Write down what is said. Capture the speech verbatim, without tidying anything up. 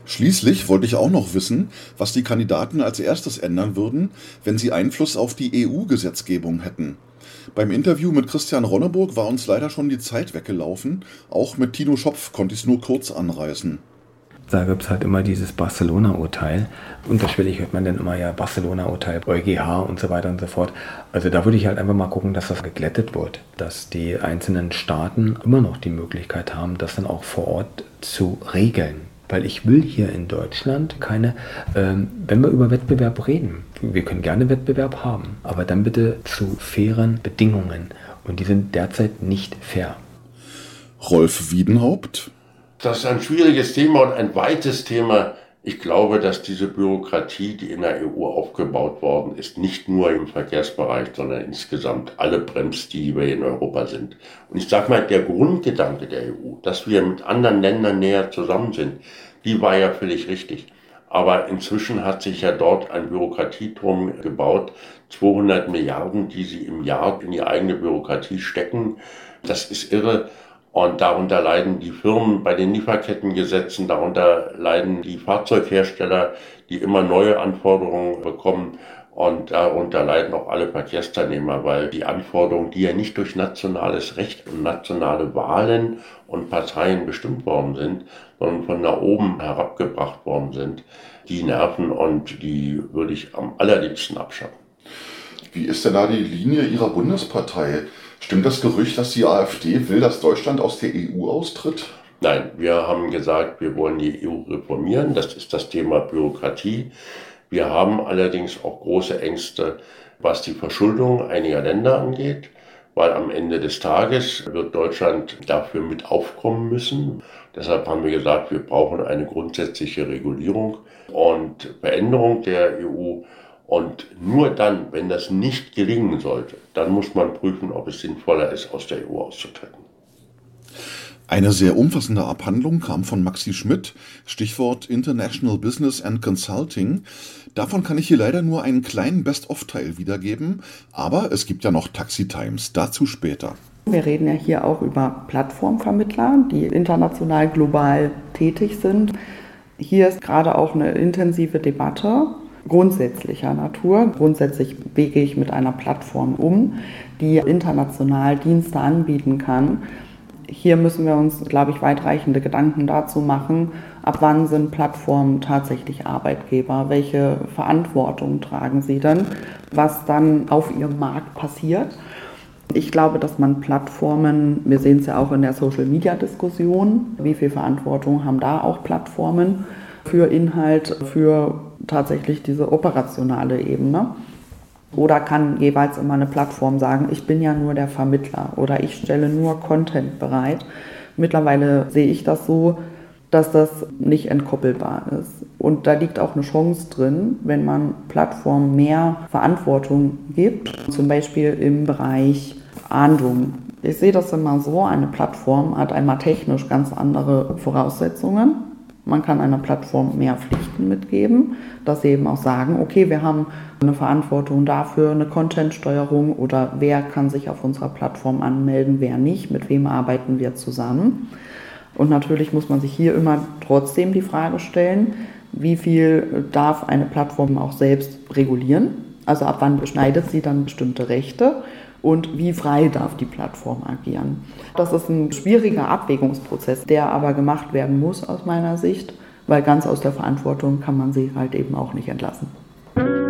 Schließlich wollte ich auch noch wissen, was die Kandidaten als erstes ändern würden, wenn sie Einfluss auf die E U-Gesetzgebung hätten. Beim Interview mit Christian Ronneburg war uns leider schon die Zeit weggelaufen. Auch mit Tino Schopf konnte ich es nur kurz anreißen. Da gibt es halt immer dieses Barcelona-Urteil. Unterschwellig hört man dann immer ja Barcelona-Urteil, EuGH und so weiter und so fort. Also da würde ich halt einfach mal gucken, dass das geglättet wird. Dass die einzelnen Staaten immer noch die Möglichkeit haben, das dann auch vor Ort zu regeln. Weil ich will hier in Deutschland keine, ähm, wenn wir über Wettbewerb reden, wir können gerne Wettbewerb haben, aber dann bitte zu fairen Bedingungen. Und die sind derzeit nicht fair. Rolf Wiedenhaupt. Das ist ein schwieriges Thema und ein weites Thema. Ich glaube, dass diese Bürokratie, die in der E U aufgebaut worden ist, nicht nur im Verkehrsbereich, sondern insgesamt alle bremst, die wir in Europa sind. Und ich sage mal, der Grundgedanke der E U, dass wir mit anderen Ländern näher zusammen sind, die war ja völlig richtig. Aber inzwischen hat sich ja dort ein Bürokratieturm gebaut, zweihundert Milliarden, die sie im Jahr in die eigene Bürokratie stecken. Das ist irre. Und darunter leiden die Firmen bei den Lieferkettengesetzen, darunter leiden die Fahrzeughersteller, die immer neue Anforderungen bekommen. Und darunter leiden auch alle Verkehrsteilnehmer, weil die Anforderungen, die ja nicht durch nationales Recht und nationale Wahlen und Parteien bestimmt worden sind, sondern von da oben herabgebracht worden sind, die nerven und die würde ich am allerliebsten abschaffen. Wie ist denn da die Linie Ihrer Bundespartei? Stimmt das Gerücht, dass die AfD will, dass Deutschland aus der E U austritt? Nein, wir haben gesagt, wir wollen die E U reformieren. Das ist das Thema Bürokratie. Wir haben allerdings auch große Ängste, was die Verschuldung einiger Länder angeht, weil am Ende des Tages wird Deutschland dafür mit aufkommen müssen. Deshalb haben wir gesagt, wir brauchen eine grundsätzliche Regulierung und Veränderung der E U. Und nur dann, wenn das nicht gelingen sollte, dann muss man prüfen, ob es sinnvoller ist, aus der E U auszutreten. Eine sehr umfassende Abhandlung kam von Maxi Schmidt, Stichwort International Business and Consulting. Davon kann ich hier leider nur einen kleinen Best-of-Teil wiedergeben, aber es gibt ja noch Taxi Times, dazu später. Wir reden ja hier auch über Plattformvermittler, die international global tätig sind. Hier ist gerade auch eine intensive Debatte grundsätzlicher Natur. Grundsätzlich wie gehe ich mit einer Plattform um, die international Dienste anbieten kann. Hier müssen wir uns, glaube ich, weitreichende Gedanken dazu machen, ab wann sind Plattformen tatsächlich Arbeitgeber, welche Verantwortung tragen sie denn, was dann auf ihrem Markt passiert. Ich glaube, dass man Plattformen, wir sehen es ja auch in der Social-Media-Diskussion, wie viel Verantwortung haben da auch Plattformen für Inhalt, für tatsächlich diese operationale Ebene. Oder kann jeweils immer eine Plattform sagen, ich bin ja nur der Vermittler oder ich stelle nur Content bereit. Mittlerweile sehe ich das so, dass das nicht entkoppelbar ist. Und da liegt auch eine Chance drin, wenn man Plattformen mehr Verantwortung gibt, zum Beispiel im Bereich Ahndung. Ich sehe das immer so, eine Plattform hat einmal technisch ganz andere Voraussetzungen. Man kann einer Plattform mehr Pflichten mitgeben, dass sie eben auch sagen, okay, wir haben eine Verantwortung dafür, eine Content-Steuerung oder wer kann sich auf unserer Plattform anmelden, wer nicht, mit wem arbeiten wir zusammen. Und natürlich muss man sich hier immer trotzdem die Frage stellen, wie viel darf eine Plattform auch selbst regulieren? Also ab wann beschneidet sie dann bestimmte Rechte? Und wie frei darf die Plattform agieren? Das ist ein schwieriger Abwägungsprozess, der aber gemacht werden muss aus meiner Sicht, weil ganz aus der Verantwortung kann man sie halt eben auch nicht entlassen.